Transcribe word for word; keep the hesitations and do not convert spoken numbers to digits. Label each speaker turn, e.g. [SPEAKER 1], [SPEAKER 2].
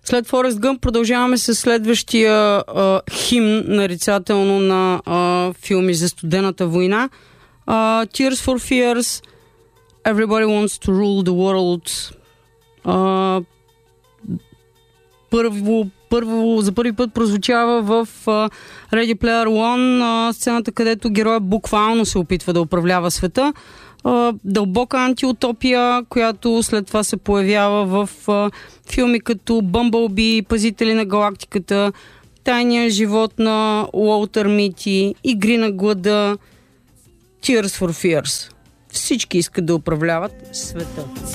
[SPEAKER 1] След Форест Гъмп продължаваме с следващия а, химн, нарицателно на а, филми за студената война. А, Tears for Fears, Everybody Wants to Rule the World. А, първо, първо, за първи път прозвучава в а, Ready Player One, а, сцената, където героят буквално се опитва да управлява света. Uh, дълбока антиутопия, която след това се появява в uh, филми като Бъмбълби, Пазители на галактиката, Тайния живот на Уолтер Мити, Игри на глада, Tears for Fears. Всички искат да управляват света.